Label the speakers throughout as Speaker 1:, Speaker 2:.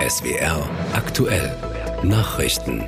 Speaker 1: SWR aktuell Nachrichten.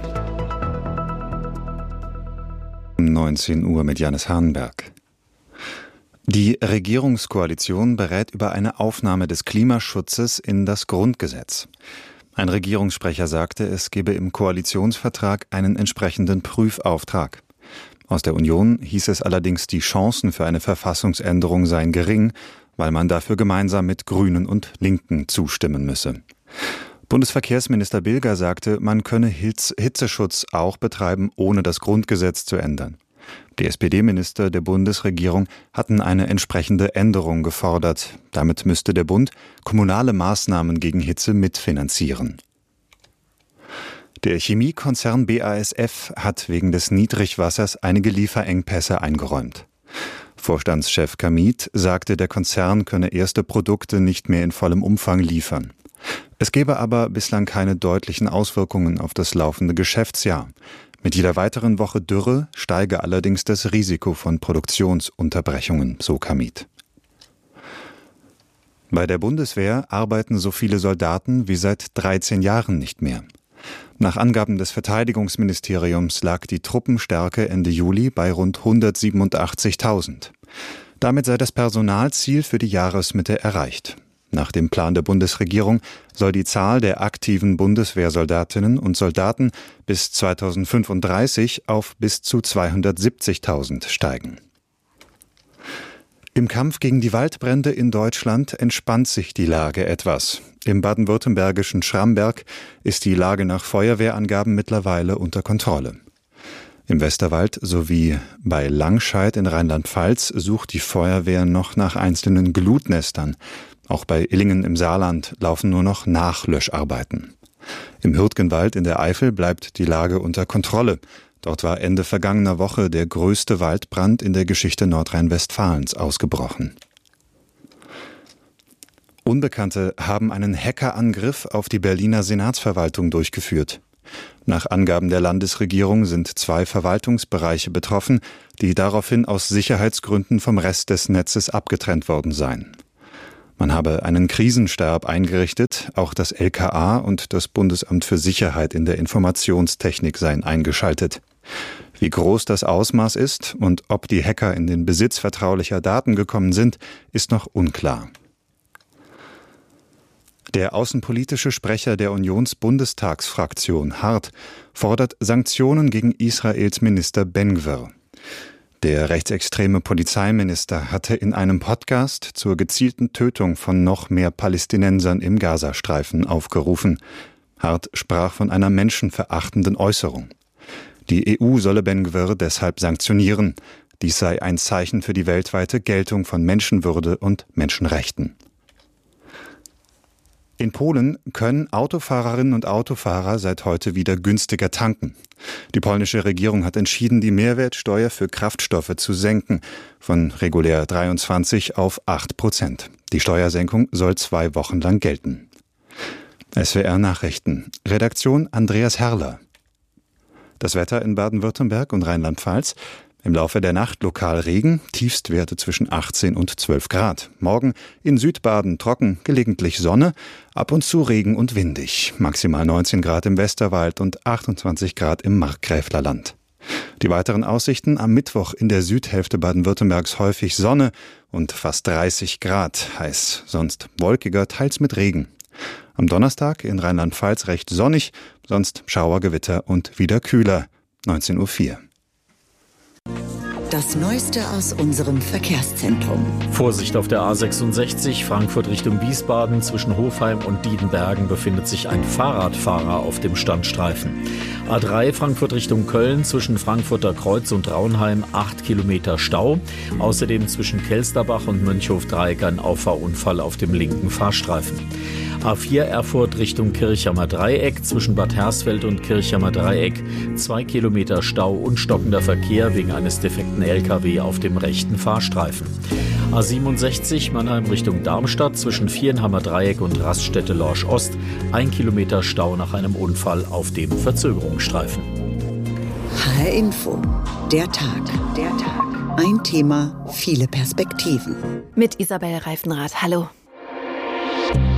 Speaker 2: 19 Uhr mit Janis Hahnberg. Die Regierungskoalition berät über eine Aufnahme des Klimaschutzes in das Grundgesetz. Ein Regierungssprecher sagte, es gebe im Koalitionsvertrag einen entsprechenden Prüfauftrag. Aus der Union hieß es allerdings, die Chancen für eine Verfassungsänderung seien gering, weil man dafür gemeinsam mit Grünen und Linken zustimmen müsse. Bundesverkehrsminister Bilger sagte, man könne Hitzeschutz auch betreiben, ohne das Grundgesetz zu ändern. Die SPD-Minister der Bundesregierung hatten eine entsprechende Änderung gefordert. Damit müsste der Bund kommunale Maßnahmen gegen Hitze mitfinanzieren. Der Chemiekonzern BASF hat wegen des Niedrigwassers einige Lieferengpässe eingeräumt. Vorstandschef Kamit sagte, der Konzern könne erste Produkte nicht mehr in vollem Umfang liefern. Es gebe aber bislang keine deutlichen Auswirkungen auf das laufende Geschäftsjahr. Mit jeder weiteren Woche Dürre steige allerdings das Risiko von Produktionsunterbrechungen, so Kamit. Bei der Bundeswehr arbeiten so viele Soldaten wie seit 13 Jahren nicht mehr. Nach Angaben des Verteidigungsministeriums lag die Truppenstärke Ende Juli bei rund 187.000. Damit sei das Personalziel für die Jahresmitte erreicht. Nach dem Plan der Bundesregierung soll die Zahl der aktiven Bundeswehrsoldatinnen und Soldaten bis 2035 auf bis zu 270.000 steigen. Im Kampf gegen die Waldbrände in Deutschland entspannt sich die Lage etwas. Im baden-württembergischen Schramberg ist die Lage nach Feuerwehrangaben mittlerweile unter Kontrolle. Im Westerwald sowie bei Langscheid in Rheinland-Pfalz sucht die Feuerwehr noch nach einzelnen Glutnestern. Auch bei Illingen im Saarland laufen nur noch Nachlöscharbeiten. Im Hürtgenwald in der Eifel bleibt die Lage unter Kontrolle. Dort war Ende vergangener Woche der größte Waldbrand in der Geschichte Nordrhein-Westfalens ausgebrochen. Unbekannte haben einen Hackerangriff auf die Berliner Senatsverwaltung durchgeführt. Nach Angaben der Landesregierung sind 2 Verwaltungsbereiche betroffen, die daraufhin aus Sicherheitsgründen vom Rest des Netzes abgetrennt worden seien. Man habe einen Krisenstab eingerichtet, auch das LKA und das Bundesamt für Sicherheit in der Informationstechnik seien eingeschaltet. Wie groß das Ausmaß ist und ob die Hacker in den Besitz vertraulicher Daten gekommen sind, ist noch unklar. Der außenpolitische Sprecher der Unionsbundestagsfraktion Hart fordert Sanktionen gegen Israels Minister Ben-Gvir. Der rechtsextreme Polizeiminister hatte in einem Podcast zur gezielten Tötung von noch mehr Palästinensern im Gazastreifen aufgerufen. Hart sprach von einer menschenverachtenden Äußerung. Die EU solle Ben-Gvir deshalb sanktionieren. Dies sei ein Zeichen für die weltweite Geltung von Menschenwürde und Menschenrechten. In Polen können Autofahrerinnen und Autofahrer seit heute wieder günstiger tanken. Die polnische Regierung hat entschieden, die Mehrwertsteuer für Kraftstoffe zu senken, von regulär 23 auf 8%. Die Steuersenkung soll 2 Wochen lang gelten. SWR Nachrichten. Redaktion Andreas Herrler. Das Wetter in Baden-Württemberg und Rheinland-Pfalz. Im Laufe der Nacht lokal Regen, Tiefstwerte zwischen 18 und 12 Grad. Morgen in Südbaden trocken, gelegentlich Sonne, ab und zu Regen und windig. Maximal 19 Grad im Westerwald und 28 Grad im Markgräflerland. Die weiteren Aussichten: am Mittwoch in der Südhälfte Baden-Württembergs häufig Sonne und fast 30 Grad heiß, sonst wolkiger, teils mit Regen. Am Donnerstag in Rheinland-Pfalz recht sonnig, sonst Schauergewitter und wieder kühler. 19:04 Uhr.
Speaker 3: Das Neueste aus unserem Verkehrszentrum.
Speaker 4: Vorsicht auf der A66, Frankfurt Richtung Wiesbaden. Zwischen Hofheim und Diedenbergen befindet sich ein Fahrradfahrer auf dem Standstreifen. A3 Frankfurt Richtung Köln, zwischen Frankfurter Kreuz und Raunheim 8 Kilometer Stau. Außerdem zwischen Kelsterbach und Mönchhof-Dreieck ein Auffahrunfall auf dem linken Fahrstreifen. A4 Erfurt Richtung Kirchhammer Dreieck, zwischen Bad Hersfeld und Kirchhammer Dreieck 2 Kilometer Stau und stockender Verkehr wegen eines defekten LKW auf dem rechten Fahrstreifen. A67 Mannheim Richtung Darmstadt, zwischen Vierenhammer Dreieck und Raststätte Lorsch Ost 1 Kilometer Stau nach einem Unfall auf dem Verzögerungsstreifen.
Speaker 3: HR Info, der Tag. Ein Thema, viele Perspektiven.
Speaker 5: Mit Isabel Reifenrath. Hallo.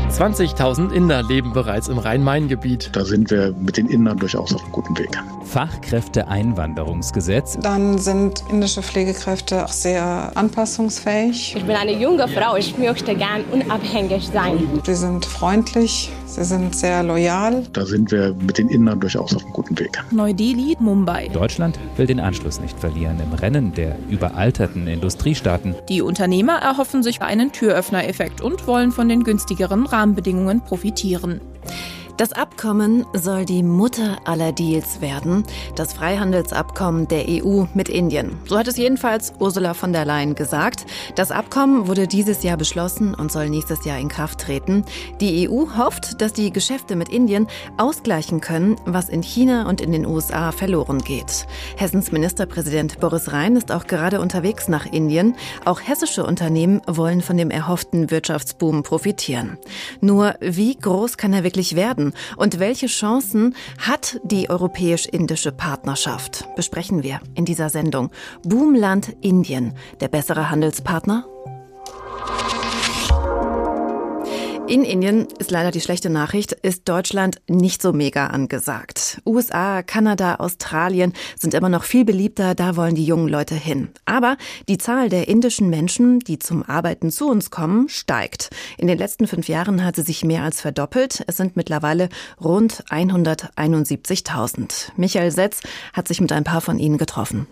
Speaker 5: 20.000 Inder leben bereits im Rhein-Main-Gebiet.
Speaker 6: Da sind wir mit den Indern durchaus auf einem guten Weg.
Speaker 7: Fachkräfteeinwanderungsgesetz.
Speaker 8: Dann sind indische Pflegekräfte auch sehr anpassungsfähig.
Speaker 9: Ich bin eine junge Frau, ich möchte gern unabhängig sein.
Speaker 8: Sie sind freundlich, sie sind sehr loyal.
Speaker 6: Da sind wir mit den Indern durchaus auf einem guten Weg.
Speaker 10: Neu-Delhi, Mumbai.
Speaker 7: Deutschland will den Anschluss nicht verlieren im Rennen der überalterten Industriestaaten.
Speaker 10: Die Unternehmer erhoffen sich einen Türöffner-Effekt und wollen von den günstigeren Rahmenbedingungen profitieren.
Speaker 11: Das Abkommen soll die Mutter aller Deals werden, das Freihandelsabkommen der EU mit Indien. So hat es jedenfalls Ursula von der Leyen gesagt. Das Abkommen wurde dieses Jahr beschlossen und soll nächstes Jahr in Kraft treten. Die EU hofft, dass die Geschäfte mit Indien ausgleichen können, was in China und in den USA verloren geht. Hessens Ministerpräsident Boris Rhein ist auch gerade unterwegs nach Indien. Auch hessische Unternehmen wollen von dem erhofften Wirtschaftsboom profitieren. Nur wie groß kann er wirklich werden? Und welche Chancen hat die europäisch-indische Partnerschaft? Besprechen wir in dieser Sendung. Boomland Indien, der bessere Handelspartner? In Indien ist leider die schlechte Nachricht, ist Deutschland nicht so mega angesagt. USA, Kanada, Australien sind immer noch viel beliebter, da wollen die jungen Leute hin. Aber die Zahl der indischen Menschen, die zum Arbeiten zu uns kommen, steigt. In den letzten 5 Jahren hat sie sich mehr als verdoppelt. Es sind mittlerweile rund 171.000. Michael Setz hat sich mit ein paar von ihnen getroffen.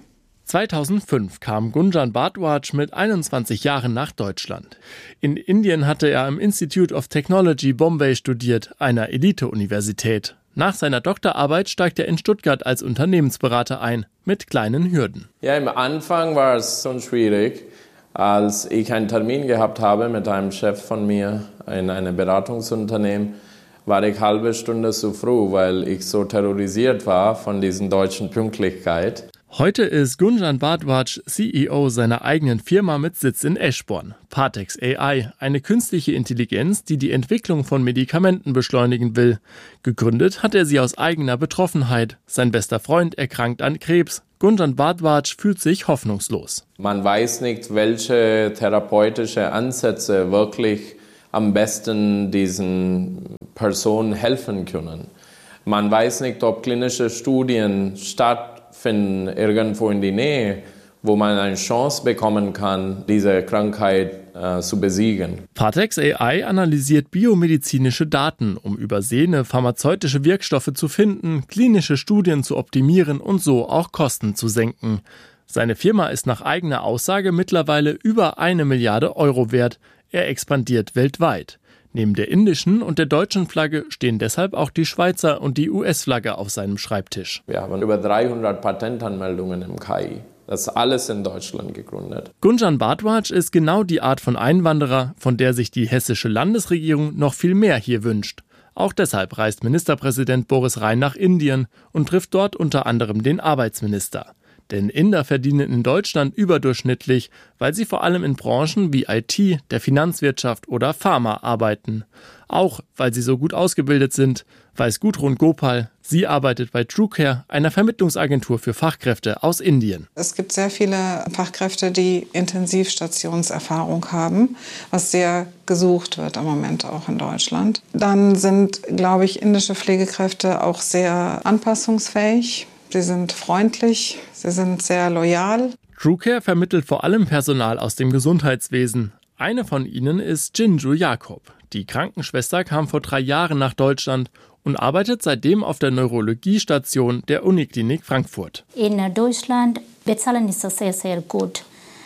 Speaker 5: 2005 kam Gunjan Bhardwaj mit 21 Jahren nach Deutschland. In Indien hatte er am Institute of Technology Bombay studiert, einer Elite-Universität. Nach seiner Doktorarbeit steigt er in Stuttgart als Unternehmensberater ein, mit kleinen Hürden.
Speaker 12: Ja, am Anfang war es schon schwierig, als ich einen Termin gehabt habe mit einem Chef von mir in einem Beratungsunternehmen, war ich halbe Stunde zu früh, weil ich so terrorisiert war von diesen deutschen Pünktlichkeit.
Speaker 5: Heute ist Gunjan Bhardwaj CEO seiner eigenen Firma mit Sitz in Eschborn. Partex AI, eine künstliche Intelligenz, die die Entwicklung von Medikamenten beschleunigen will. Gegründet hat er sie aus eigener Betroffenheit. Sein bester Freund erkrankt an Krebs. Gunjan Bhardwaj fühlt sich hoffnungslos.
Speaker 12: Man weiß nicht, welche therapeutische Ansätze wirklich am besten diesen Personen helfen können. Man weiß nicht, ob klinische Studien stattfinden irgendwo in die Nähe, wo man eine Chance bekommen kann, diese Krankheit zu besiegen.
Speaker 5: Partex AI analysiert biomedizinische Daten, um übersehene pharmazeutische Wirkstoffe zu finden, klinische Studien zu optimieren und so auch Kosten zu senken. Seine Firma ist nach eigener Aussage mittlerweile über 1 Milliarde Euro wert. Er expandiert weltweit. Neben der indischen und der deutschen Flagge stehen deshalb auch die Schweizer und die US-Flagge auf seinem Schreibtisch.
Speaker 12: Wir haben über 300 Patentanmeldungen im KI. Das ist alles in Deutschland gegründet.
Speaker 5: Gunjan Bhardwaj ist genau die Art von Einwanderer, von der sich die hessische Landesregierung noch viel mehr hier wünscht. Auch deshalb reist Ministerpräsident Boris Rhein nach Indien und trifft dort unter anderem den Arbeitsminister. Denn Inder verdienen in Deutschland überdurchschnittlich, weil sie vor allem in Branchen wie IT, der Finanzwirtschaft oder Pharma arbeiten. Auch weil sie so gut ausgebildet sind, weiß Gudrun Gopal. Sie arbeitet bei TrueCare, einer Vermittlungsagentur für Fachkräfte aus Indien.
Speaker 8: Es gibt sehr viele Fachkräfte, die Intensivstationserfahrung haben, was sehr gesucht wird im Moment auch in Deutschland. Dann sind, glaube ich, indische Pflegekräfte auch sehr anpassungsfähig. Sie sind freundlich, sie sind sehr loyal.
Speaker 5: TrueCare vermittelt vor allem Personal aus dem Gesundheitswesen. Eine von ihnen ist Jinju Jakob. Die Krankenschwester kam vor 3 Jahren nach Deutschland und arbeitet seitdem auf der Neurologiestation der Uniklinik Frankfurt.
Speaker 13: In Deutschland bezahlen ist sehr, sehr gut,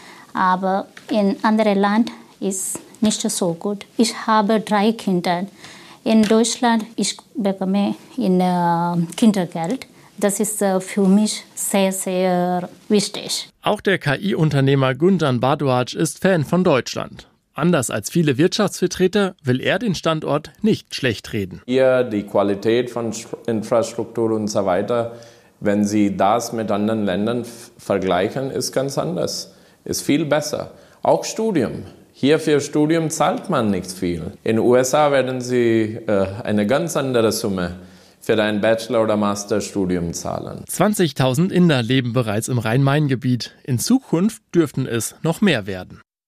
Speaker 13: aber in anderen Ländern ist nicht so gut. Ich habe 3 Kinder. In Deutschland ich bekomme Kindergeld. Das ist für mich sehr, sehr wichtig.
Speaker 5: Auch der KI-Unternehmer Gunjan Bhardwaj ist Fan von Deutschland. Anders als viele Wirtschaftsvertreter will er den Standort nicht schlecht reden.
Speaker 12: Hier die Qualität von Infrastruktur und so weiter, wenn Sie das mit anderen Ländern vergleichen, ist ganz anders. Ist viel besser. Auch Studium. Hier für Studium zahlt man nicht viel. In den USA werden Sie eine ganz andere Summe für ein Bachelor- oder Masterstudium zahlen.
Speaker 5: 20.000 Inder leben bereits im Rhein-Main-Gebiet. In Zukunft dürften es noch mehr werden.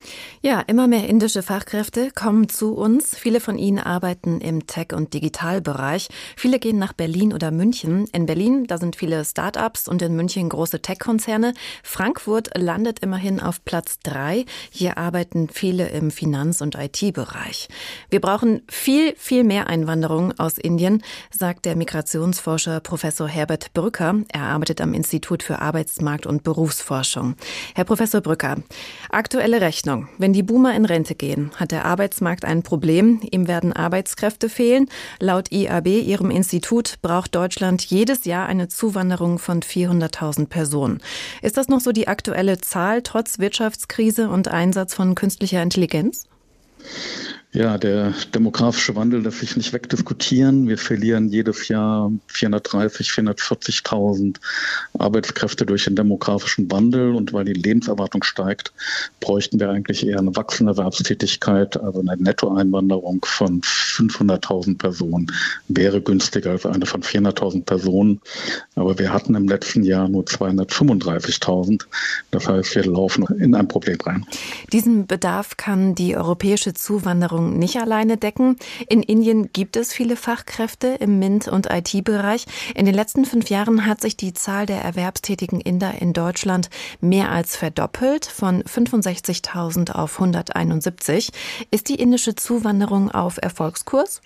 Speaker 11: Ja, immer mehr indische Fachkräfte kommen zu uns. Viele von ihnen arbeiten im Tech- und Digitalbereich. Viele gehen nach Berlin oder München. In Berlin, da sind viele Start-ups und in München große Tech-Konzerne. Frankfurt landet immerhin auf Platz 3. Hier arbeiten viele im Finanz- und IT-Bereich. Wir brauchen viel, viel mehr Einwanderung aus Indien, sagt der Migrationsforscher Professor Herbert Brücker. Er arbeitet am Institut für Arbeitsmarkt- und Berufsforschung. Herr Professor Brücker, aktuelle Rechnung. Wenn die Boomer in Rente gehen, hat der Arbeitsmarkt ein Problem. Ihm werden Arbeitskräfte fehlen. Laut IAB, Ihrem Institut, braucht Deutschland jedes Jahr eine Zuwanderung von 400.000 Personen. Ist das noch so die aktuelle Zahl, trotz Wirtschaftskrise und Einsatz von künstlicher Intelligenz?
Speaker 6: Ja, der demografische Wandel lässt sich nicht wegdiskutieren. Wir verlieren jedes Jahr 430.000, 440.000 Arbeitskräfte durch den demografischen Wandel. Und weil die Lebenserwartung steigt, bräuchten wir eigentlich eher eine wachsende Erwerbstätigkeit. Also eine Nettoeinwanderung von 500.000 Personen wäre günstiger als eine von 400.000 Personen. Aber wir hatten im letzten Jahr nur 235.000. Das heißt, wir laufen in ein Problem rein.
Speaker 11: Diesen Bedarf kann die europäische Zuwanderung nicht alleine decken. In Indien gibt es viele Fachkräfte im MINT- und IT-Bereich. In den letzten 5 Jahren hat sich die Zahl der erwerbstätigen Inder in Deutschland mehr als verdoppelt, von 65.000 auf 171. Ist die indische Zuwanderung auf Erfolgskurs?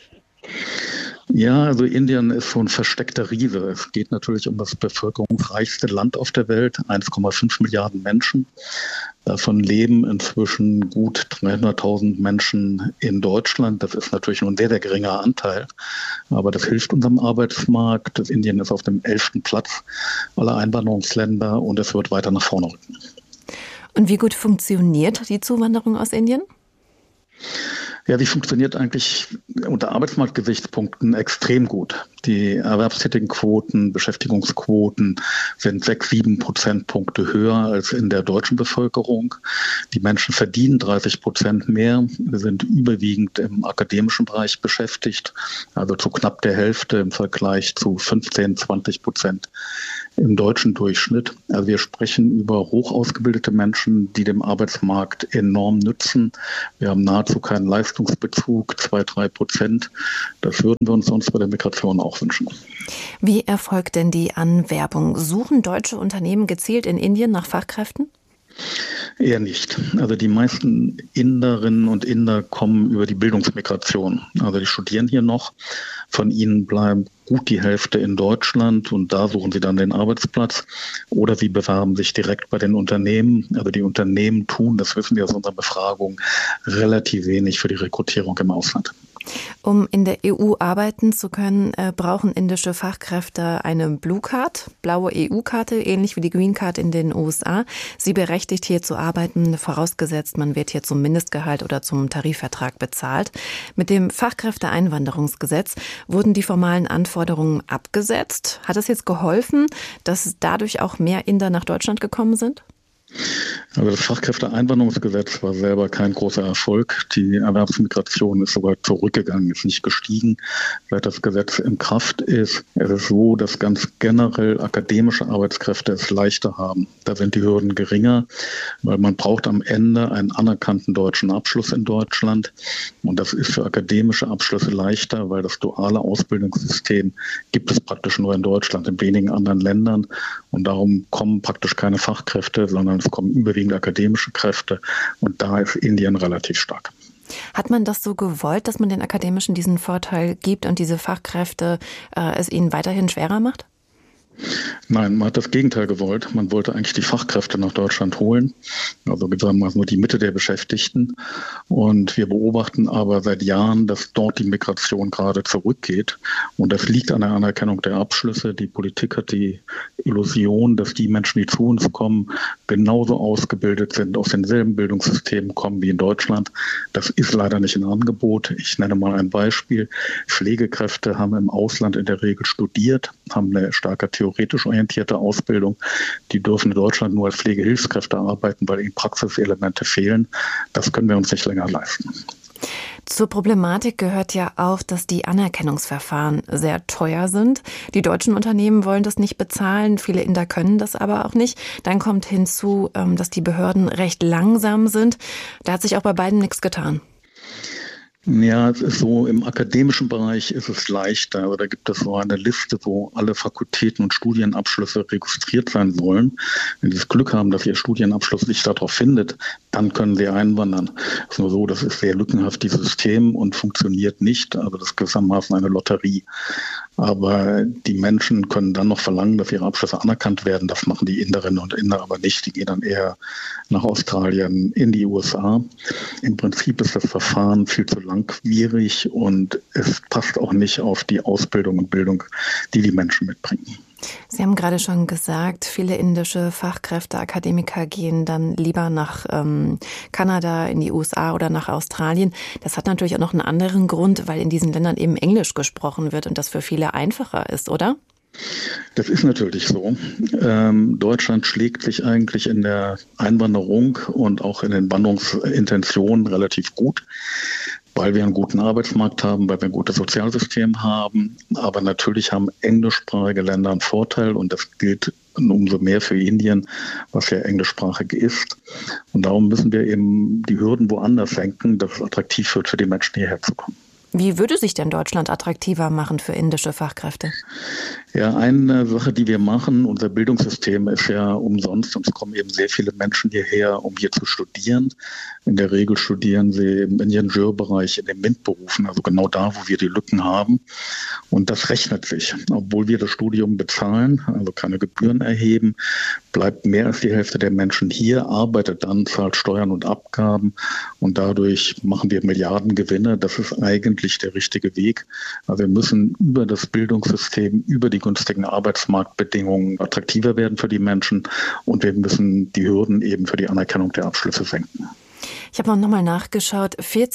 Speaker 6: Ja, also Indien ist so ein versteckter Riese. Es geht natürlich um das bevölkerungsreichste Land auf der Welt, 1,5 Milliarden Menschen. Davon leben inzwischen gut 300.000 Menschen in Deutschland. Das ist natürlich nur ein sehr, sehr geringer Anteil. Aber das hilft unserem Arbeitsmarkt. Indien ist auf dem 11. Platz aller Einwanderungsländer und es wird weiter nach vorne rücken.
Speaker 11: Und wie gut funktioniert die Zuwanderung aus Indien?
Speaker 6: Ja, die funktioniert eigentlich unter Arbeitsmarktgesichtspunkten extrem gut. Die erwerbstätigen Quoten, Beschäftigungsquoten sind 6-7 Prozentpunkte höher als in der deutschen Bevölkerung. Die Menschen verdienen 30% mehr. Wir sind überwiegend im akademischen Bereich beschäftigt, also zu knapp der Hälfte im Vergleich zu 15-20% im deutschen Durchschnitt. Also wir sprechen über hoch ausgebildete Menschen, die dem Arbeitsmarkt enorm nützen. Wir haben nahezu keinen Leistungsbezug, 2-3%. Das würden wir uns sonst bei der Migration auch wünschen.
Speaker 11: Wie erfolgt denn die Anwerbung? Suchen deutsche Unternehmen gezielt in Indien nach Fachkräften?
Speaker 6: Eher nicht. Also die meisten Inderinnen und Inder kommen über die Bildungsmigration. Also die studieren hier noch. Von ihnen bleibt gut die Hälfte in Deutschland und da suchen sie dann den Arbeitsplatz. Oder sie bewerben sich direkt bei den Unternehmen. Also die Unternehmen tun, das wissen wir aus unserer Befragung, relativ wenig für die Rekrutierung im Ausland.
Speaker 11: Um in der EU arbeiten zu können, brauchen indische Fachkräfte eine Blue Card, blaue EU-Karte, ähnlich wie die Green Card in den USA. Sie berechtigt hier zu arbeiten, vorausgesetzt, man wird hier zum Mindestgehalt oder zum Tarifvertrag bezahlt. Mit dem Fachkräfteeinwanderungsgesetz wurden die formalen Anforderungen abgesetzt. Hat es jetzt geholfen, dass dadurch auch mehr Inder nach Deutschland gekommen sind?
Speaker 6: Also das Fachkräfteeinwanderungsgesetz war selber kein großer Erfolg. Die Erwerbsmigration ist sogar zurückgegangen, ist nicht gestiegen, seit das Gesetz in Kraft ist. Es ist so, dass ganz generell akademische Arbeitskräfte es leichter haben. Da sind die Hürden geringer, weil man braucht am Ende einen anerkannten deutschen Abschluss in Deutschland. Und das ist für akademische Abschlüsse leichter, weil das duale Ausbildungssystem gibt es praktisch nur in Deutschland, in wenigen anderen Ländern. Und darum kommen praktisch keine Fachkräfte, sondern es kommen überwiegend akademische Kräfte und da ist Indien relativ stark.
Speaker 11: Hat man das so gewollt, dass man den Akademischen diesen Vorteil gibt und diese Fachkräfte es ihnen weiterhin schwerer macht?
Speaker 6: Nein, man hat das Gegenteil gewollt. Man wollte eigentlich die Fachkräfte nach Deutschland holen, also gewissermaßen nur die Mitte der Beschäftigten. Und wir beobachten aber seit Jahren, dass dort die Migration gerade zurückgeht. Und das liegt an der Anerkennung der Abschlüsse. Die Politik hat die Illusion, dass die Menschen, die zu uns kommen, genauso ausgebildet sind, aus denselben Bildungssystemen kommen wie in Deutschland. Das ist leider nicht ein Angebot. Ich nenne mal ein Beispiel. Pflegekräfte haben im Ausland in der Regel studiert, haben eine stärker theoretisch orientierte Ausbildung. Die dürfen in Deutschland nur als Pflegehilfskräfte arbeiten, weil ihnen Praxiselemente fehlen. Das können wir uns nicht länger leisten.
Speaker 11: Zur Problematik gehört ja auch, dass die Anerkennungsverfahren sehr teuer sind. Die deutschen Unternehmen wollen das nicht bezahlen, viele Inder können das aber auch nicht. Dann kommt hinzu, dass die Behörden recht langsam sind. Da hat sich auch bei beiden nichts getan.
Speaker 6: Ja, es ist so, im akademischen Bereich ist es leichter. Da gibt es so eine Liste, wo alle Fakultäten und Studienabschlüsse registriert sein sollen. Wenn Sie das Glück haben, dass Ihr Studienabschluss sich darauf findet, dann können Sie einwandern. Es ist nur so, das ist sehr lückenhaft, dieses System, und funktioniert nicht. Also das ist gewissermaßen eine Lotterie. Aber die Menschen können dann noch verlangen, dass ihre Abschlüsse anerkannt werden. Das machen die Inderinnen und Inder aber nicht. Die gehen dann eher nach Australien, in die USA. Im Prinzip ist das Verfahren viel zu langwierig und es passt auch nicht auf die Ausbildung und Bildung, die die Menschen mitbringen.
Speaker 11: Sie haben gerade schon gesagt, viele indische Fachkräfte, Akademiker gehen dann lieber nach Kanada, in die USA oder nach Australien. Das hat natürlich auch noch einen anderen Grund, weil in diesen Ländern eben Englisch gesprochen wird und das für viele einfacher ist, oder?
Speaker 6: Das ist natürlich so. Deutschland schlägt sich eigentlich in der Einwanderung und auch in den Wanderungsintentionen relativ gut, weil wir einen guten Arbeitsmarkt haben, weil wir ein gutes Sozialsystem haben. Aber natürlich haben englischsprachige Länder einen Vorteil und das gilt umso mehr für Indien, was ja englischsprachig ist. Und darum müssen wir eben die Hürden woanders senken, dass es attraktiv wird für die Menschen, hierher zu kommen.
Speaker 11: Wie würde sich denn Deutschland attraktiver machen für indische Fachkräfte?
Speaker 6: Ja, eine Sache, die wir machen, unser Bildungssystem ist ja umsonst und es kommen eben sehr viele Menschen hierher, um hier zu studieren. In der Regel studieren sie im Ingenieurbereich, in den MINT-Berufen, also genau da, wo wir die Lücken haben. Und das rechnet sich. Obwohl wir das Studium bezahlen, also keine Gebühren erheben, bleibt mehr als die Hälfte der Menschen hier, arbeitet dann, zahlt Steuern und Abgaben und dadurch machen wir Milliardengewinne. Das ist eigentlich der richtige Weg. Also wir müssen über das Bildungssystem, über die günstigen Arbeitsmarktbedingungen attraktiver werden für die Menschen und wir müssen die Hürden eben für die Anerkennung der Abschlüsse senken.
Speaker 11: Ich habe noch mal nachgeschaut,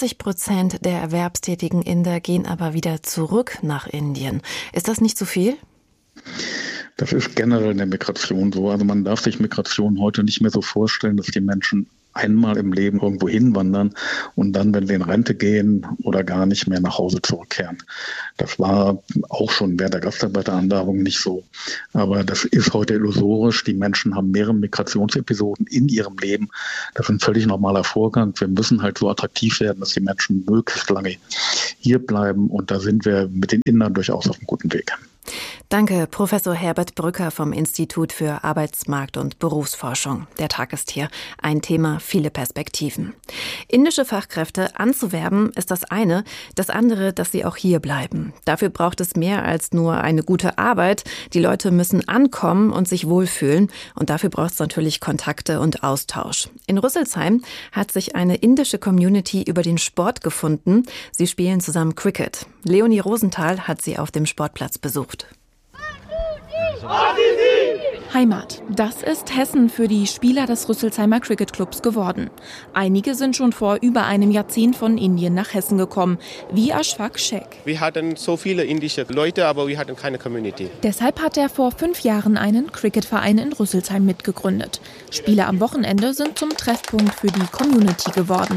Speaker 11: 40% der erwerbstätigen Inder gehen aber wieder zurück nach Indien. Ist das nicht zu viel?
Speaker 6: Das ist generell in der Migration so. Also man darf sich Migration heute nicht mehr so vorstellen, dass die Menschen einmal im Leben irgendwo hinwandern und dann, wenn sie in Rente gehen oder gar nicht mehr nach Hause zurückkehren. Das war auch schon während der Gastarbeiteranwerbung nicht so. Aber das ist heute illusorisch. Die Menschen haben mehrere Migrationsepisoden in ihrem Leben. Das ist ein völlig normaler Vorgang. Wir müssen halt so attraktiv werden, dass die Menschen möglichst lange hier bleiben. Und da sind wir mit den Indern durchaus auf einem guten Weg.
Speaker 11: Danke, Professor Herbert Brücker vom Institut für Arbeitsmarkt- und Berufsforschung. Der Tag ist hier ein Thema, viele Perspektiven. Indische Fachkräfte anzuwerben ist das eine, das andere, dass sie auch hier bleiben. Dafür braucht es mehr als nur eine gute Arbeit. Die Leute müssen ankommen und sich wohlfühlen und dafür braucht es natürlich Kontakte und Austausch. In Rüsselsheim hat sich eine indische Community über den Sport gefunden. Sie spielen zusammen Cricket. Leonie Rosenthal hat sie auf dem Sportplatz besucht.
Speaker 10: Heimat, das ist Hessen für die Spieler des Rüsselsheimer Cricket Clubs geworden. Einige sind schon vor über einem Jahrzehnt von Indien nach Hessen gekommen, wie Ashfaq Sheikh.
Speaker 14: Wir hatten so viele indische Leute, aber wir hatten keine Community.
Speaker 10: Deshalb hat er vor 5 Jahren einen Cricketverein in Rüsselsheim mitgegründet. Spiele am Wochenende sind zum Treffpunkt für die Community geworden.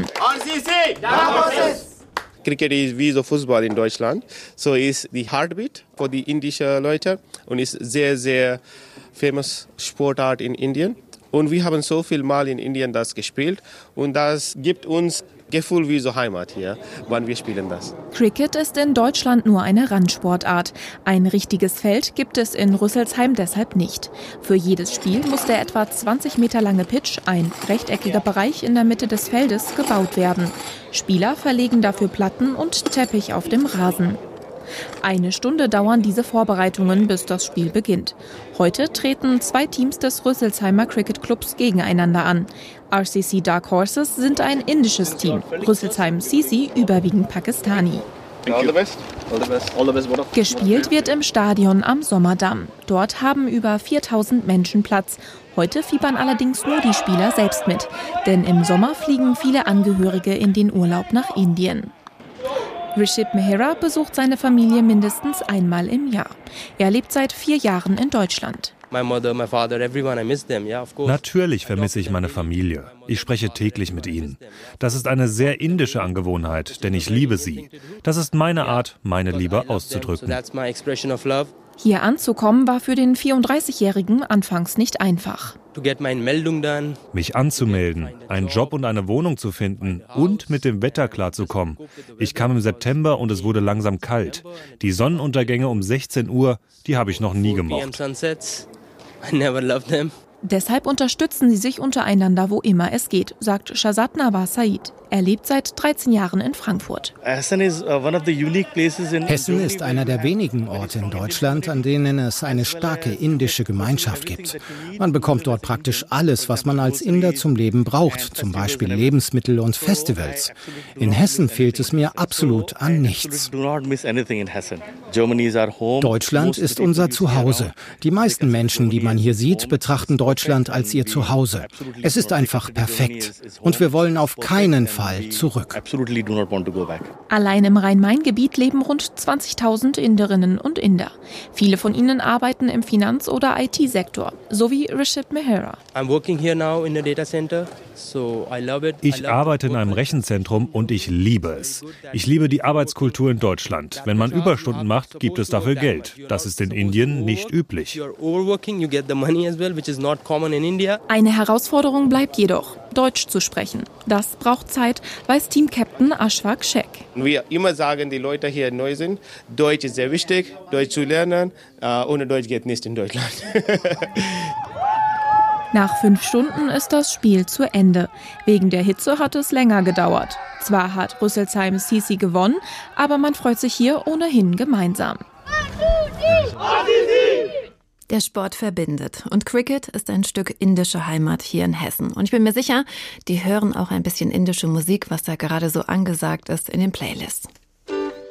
Speaker 14: Cricket ist wie so Fußball in Deutschland. So ist die Heartbeat für die indischen Leute und ist sehr, sehr famous Sportart in Indien. Und wir haben so viel Mal in Indien das gespielt und das gibt uns Gefühl wie so Heimat hier, wann wir spielen das.
Speaker 10: Cricket ist in Deutschland nur eine Randsportart. Ein richtiges Feld gibt es in Rüsselsheim deshalb nicht. Für jedes Spiel muss der etwa 20 Meter lange Pitch, ein rechteckiger Bereich in der Mitte des Feldes, gebaut werden. Spieler verlegen dafür Platten und Teppich auf dem Rasen. 1 Stunde dauern diese Vorbereitungen, bis das Spiel beginnt. Heute treten 2 Teams des Rüsselsheimer Cricket Clubs gegeneinander an. RCC Dark Horses sind ein indisches Team, Rüsselsheim CC überwiegend Pakistani. Gespielt wird im Stadion am Sommerdamm. Dort haben über 4000 Menschen Platz. Heute fiebern allerdings nur die Spieler selbst mit, denn im Sommer fliegen viele Angehörige in den Urlaub nach Indien. Rishib Mehra besucht seine Familie mindestens einmal im Jahr. Er lebt seit 4 Jahren in Deutschland.
Speaker 15: Natürlich vermisse ich meine Familie. Ich spreche täglich mit ihnen. Das ist eine sehr indische Angewohnheit, denn ich liebe sie. Das ist meine Art, meine Liebe auszudrücken.
Speaker 10: Hier anzukommen war für den 34-Jährigen anfangs nicht einfach.
Speaker 15: Mich anzumelden, einen Job und eine Wohnung zu finden und mit dem Wetter klarzukommen. Ich kam im September und es wurde langsam kalt. Die Sonnenuntergänge um 16 Uhr, die habe ich noch nie gemocht.
Speaker 10: Deshalb unterstützen sie sich untereinander, wo immer es geht, sagt Shahzad Nawaz Said. Er lebt seit 13 Jahren in Frankfurt.
Speaker 16: Hessen ist einer der wenigen Orte in Deutschland, an denen es eine starke indische Gemeinschaft gibt. Man bekommt dort praktisch alles, was man als Inder zum Leben braucht, zum Beispiel Lebensmittel und Festivals. In Hessen fehlt es mir absolut an nichts. Deutschland ist unser Zuhause. Die meisten Menschen, die man hier sieht, betrachten Deutschland als ihr Zuhause. Es ist einfach perfekt. Und wir wollen auf keinen Fall zurück.
Speaker 10: Allein im Rhein-Main-Gebiet leben rund 20.000 Inderinnen und Inder. Viele von ihnen arbeiten im Finanz- oder IT-Sektor, so wie Rashid Mehra.
Speaker 15: Ich arbeite in einem Rechenzentrum und ich liebe es. Ich liebe die Arbeitskultur in Deutschland. Wenn man Überstunden macht, gibt es dafür Geld. Das ist in Indien nicht üblich.
Speaker 10: Eine Herausforderung bleibt jedoch, Deutsch zu sprechen. Das braucht Zeit, weiß Team-Captain Ashfaq Sheikh.
Speaker 14: Wir immer sagen, die Leute hier neu sind, Deutsch ist sehr wichtig, Deutsch zu lernen. Ohne Deutsch geht nicht in Deutschland.
Speaker 10: Nach 5 Stunden ist das Spiel zu Ende. Wegen der Hitze hat es länger gedauert. Zwar hat Rüsselsheim Sisi gewonnen, aber man freut sich hier ohnehin gemeinsam.
Speaker 11: Der Sport verbindet und Cricket ist ein Stück indische Heimat hier in Hessen. Und ich bin mir sicher, die hören auch ein bisschen indische Musik, was da gerade so angesagt ist in den Playlists.